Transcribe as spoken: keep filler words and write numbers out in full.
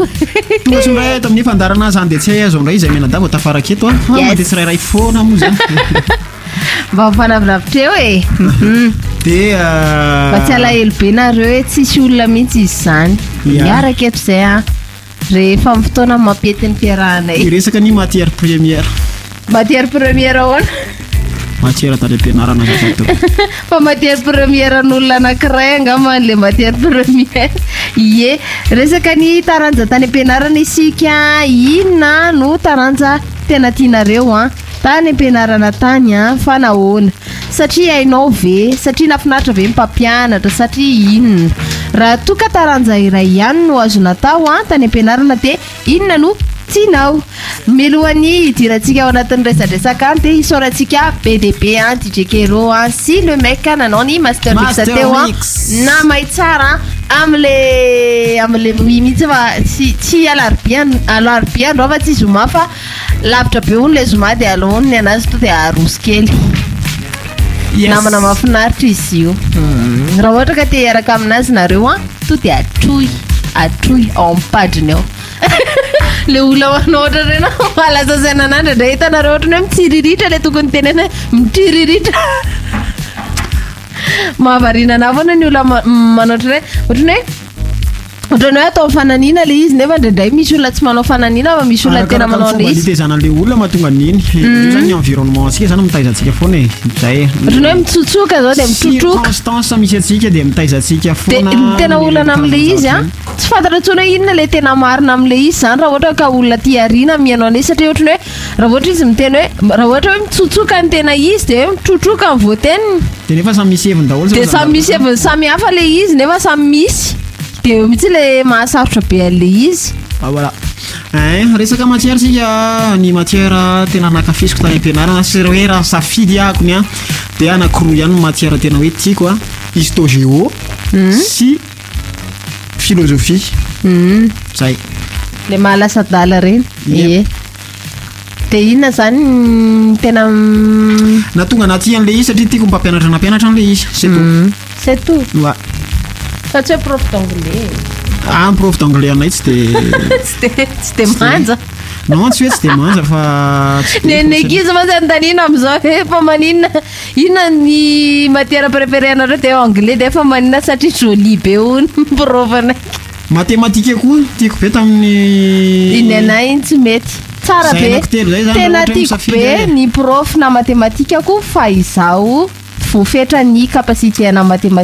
Tonga sondray tamin'ny fandarana zany dia tsy hay azo ndray izay menadavo tafara keto a mandeha tsirairay foana moa zany mba mifanavinavitra eo e dia mba tsy alahelo be nareo hoe tsisy olona mihitsy izy zany miaraka eto izay a rehefa amin'ny fotoana mampety ny fiarahanay iresaka ny matière première matière première ahoana matière tany am-pianarana zafto fa matière première n'olona anankiray angamba an'le matière première ie resaka ny taranja tany am-pianarana isika inona no taranja tena tianareo a tany am-pianarana tany a fa nahoana satria hainao ve satria nafinaritra ve mpampianatra satria inona raha toka taranja iray ihany no azo natao a tany am-pianarana dia inona no tianao milohan'ny hidirantsika ao anatin'ny resadresaka any dia hisorantsika B D B a D J Kero a sy le mec nanao ny master mix teo a na may tsara am'le am'le mihitsy fa tsy tsy alarobia alarobia andro fa tsy zoma fa lavitra be hono le zoma dia alohany ny anazy to dia aroso kely namana mahafinaritra izy io raha ohatra ka te hiaraka aminazy nareo a to dia atroy atroy ao ampadriny ao le olona manao ohatra rena malaza zananandra dra hitanareo ohatra ny hoe mitsiriritra le tokony tenena mitiriritra mahavarinana foana ny olona manaotra re ohatra ny hoe ohatrany hoe atao fananina le izy nefa ndraindray misy olona tsy manao fananina fa misy olona tena manao le izy itezanan'le olona mahatonga niny io zany environnement antsika zany mitaizatsika foana e zay ohatrany hoe mitsotsoka zao dia mitotroka constance misy atsika dia mitaizatsika foana dia tena olana am'le izy a tsy fantatra tsony hoe inona le tena marina am'le izy zany raha ohatra ka olona tiariana mianao anazy satria ohatrany hoe raha ohatra izy miteny hoe raha ohatra hoe mitsotsoka ny tena izy dia hoe mitrotroka ny voateniny dia nefa samy misy heviny daholo dia samy misy heviny samy hafa le izy nefa samy misy dia eo mihitsy le mahasarotra be an'le izy voilà ein resaka matière sika ny matière tena nakafisiko tany am-pianarana sy hoe raha safidy ahako ny a dia anankiroa ihany ny matière tena hoe tiako a histogéo sy philosophie zay le mahalasa-dala reny ie dia inona zany tena natonga anaty an'le izy satria tiako mpampianatra nampianatra an'le izy c'est tout c'est tout wa fa tsy hoe prof d'anglais ah prof d'anglais anay tsy dia tsy dia manja non tsy hoe tsy dia manja fa nenegizy ma zany tanina am'izao hoe fa maninona inona ny matière préféré anareo dia anglais dia fa maninona satria joli be hono prof anay mathématique koa tiako be tamin'ny iny anay iny tsy mety tsara be tena tiako be ny prof na mathématique ko fa izao vofetra ny capacité na mathématique